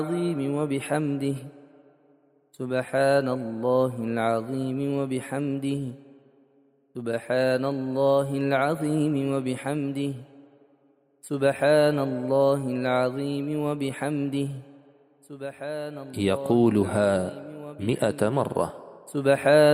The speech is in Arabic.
العظيم وبحمده سبحان الله العظيم وبحمده سبحان الله العظيم وبحمده سبحان الله العظيم وبحمده يقولها 100 مرة. سبحان